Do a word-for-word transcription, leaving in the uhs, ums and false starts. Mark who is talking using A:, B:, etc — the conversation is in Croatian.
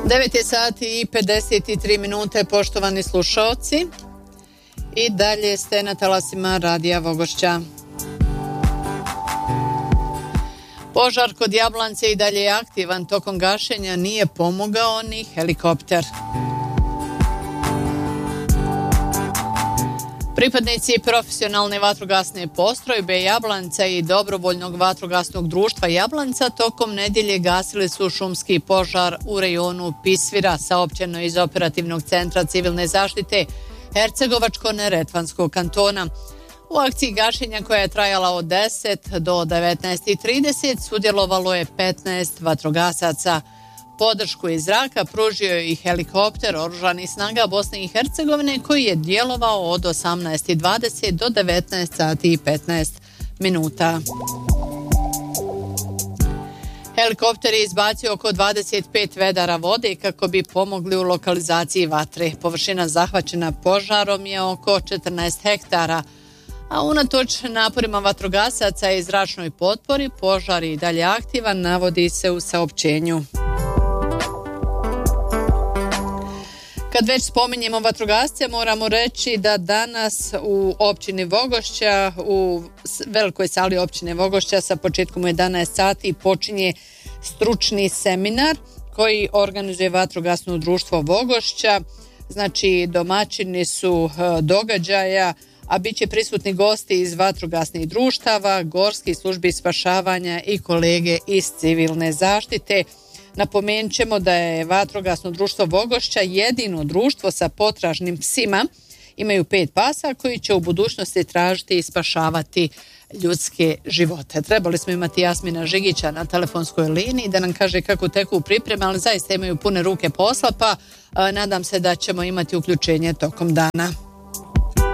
A: devet je sati i pedeset tri minute, poštovani slušaoci. I dalje ste na talasima Radija Vogošća. Požar kod Jablance i dalje je aktivan. Tokom gašenja nije pomogao ni helikopter. Pripadnici profesionalne vatrogasne postrojbe Jablanca i dobrovoljnog vatrogasnog društva Jablanca tokom nedjelje gasili su šumski požar u rejonu Pisvira, saopćeno iz Operativnog centra civilne zaštite Hercegovačko-neretvanskog kantona. U akciji gašenja koja je trajala od deset do devetnaest i trideset sudjelovalo je petnaest vatrogasaca. Podršku iz zraka pružio je i helikopter Oružanih snaga Bosne i Hercegovine koji je djelovao od osamnaest i dvadeset do devetnaest sati i petnaest minuta. Helikopter je izbacio oko dvadeset pet vedara vode kako bi pomogli u lokalizaciji vatre. Površina zahvaćena požarom je oko četrnaest hektara, a unatoč naporima vatrogasaca i zračnoj potpori požar je i dalje aktivan, navodi se u saopćenju. Kad već spominjemo vatrogasce, moramo reći da danas u općini Vogošća, u velikoj sali općine Vogošća sa početkom u jedanaest sati počinje stručni seminar koji organizuje vatrogasno društvo Vogošća. Znači domaćini su događaja, a bit će prisutni gosti iz vatrogasnih društava, gorskih službi spašavanja i kolege iz civilne zaštite. Napomenut ćemo da je vatrogasno društvo Vogošća jedino društvo sa potražnim psima. Imaju pet pasa koji će u budućnosti tražiti i spašavati ljudske živote. Trebali smo imati Jasmina Žigića na telefonskoj liniji da nam kaže kako teku pripreme, ali zaista imaju pune ruke posla, pa nadam se da ćemo imati uključenje tokom dana.